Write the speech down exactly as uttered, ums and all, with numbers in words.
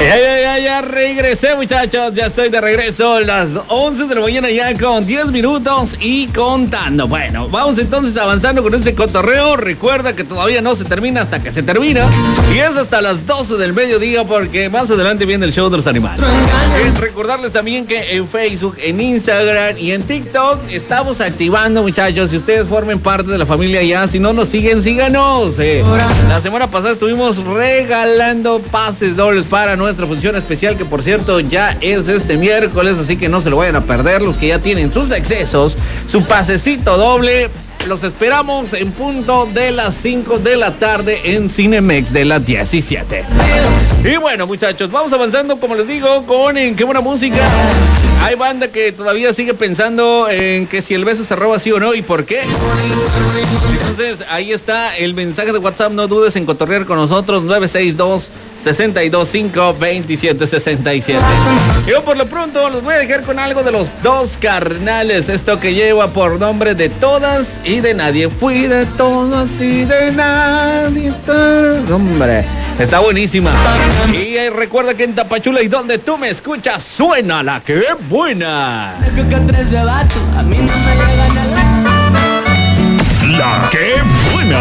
Ya, ya, ya, ya regresé, muchachos. Ya estoy de regreso. Las once de la mañana ya con diez minutos y contando. Bueno, vamos entonces avanzando con este cotorreo. Recuerda que todavía no se termina hasta que se termina. Y es hasta las doce del mediodía porque más adelante viene el show de los animales. Eh, recordarles también que en Facebook, en Instagram y en TikTok estamos activando, muchachos. Si ustedes formen parte de la familia ya, si no nos siguen, síganos. Eh, la semana pasada estuvimos regalando pases dobles para nuestra función especial, que por cierto ya es este miércoles, así que no se lo vayan a perder. Los que ya tienen sus accesos, su pasecito doble, los esperamos en punto de las cinco de la tarde en Cinemex de las diecisiete. Y bueno, muchachos, vamos avanzando, como les digo, con en qué buena música. Hay banda que todavía sigue pensando en que si el beso se roba sí o no y por qué. Entonces, ahí está el mensaje de WhatsApp. No dudes en cotorrear con nosotros. nueve seis dos, seis dos cinco, dos siete seis siete. Yo por lo pronto los voy a dejar con algo de los Dos Carnales. Esto que lleva por nombre De Todas y de Nadie. Fui de todas y de nadie. Hombre, está buenísima. Y eh, recuerda que en Tapachula y donde tú me escuchas suena la que buena. La que buena.